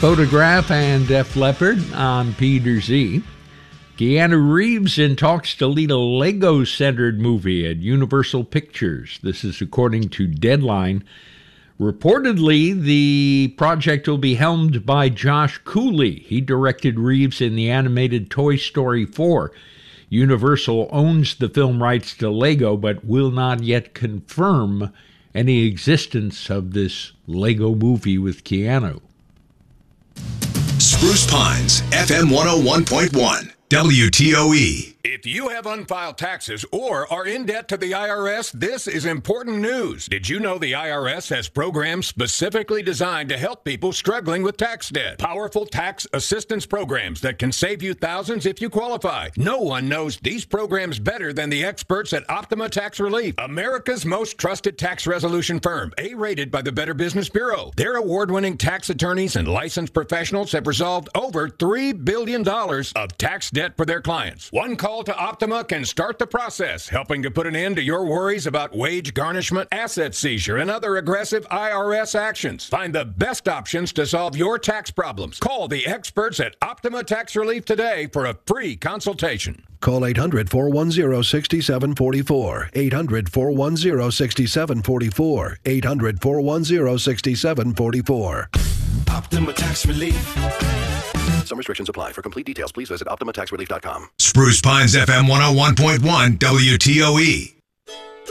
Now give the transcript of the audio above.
Photograph and Def Leppard. I'm Peter Z. Keanu Reeves in talks to lead a Lego-centered movie at Universal Pictures. This is according to Deadline. Reportedly, the project will be helmed by Josh Cooley. He directed Reeves in the animated Toy Story 4. Universal owns the film rights to Lego, but will not yet confirm any existence of this Lego movie with Keanu. Spruce Pines, FM 101.1, WTOE. If you have unfiled taxes or are in debt to the IRS, this is important news. Did you know the IRS has programs specifically designed to help people struggling with tax debt? Powerful tax assistance programs that can save you thousands if you qualify. No one knows these programs better than the experts at Optima Tax Relief, America's most trusted tax resolution firm, A-rated by the Better Business Bureau. Their award-winning tax attorneys and licensed professionals have resolved over $3 billion of tax debt for their clients. One call to Optima can start the process, helping to put an end to your worries about wage garnishment, asset seizure, and other aggressive IRS actions. Find the best options to solve your tax problems. Call the experts at Optima Tax Relief today for a free consultation. Call 800-410-6744. 800-410-6744. 800-410-6744. Optima Tax Relief. Some restrictions apply. For complete details, please visit OptimaTaxRelief.com. Spruce Pines, FM 101.1, WTOE.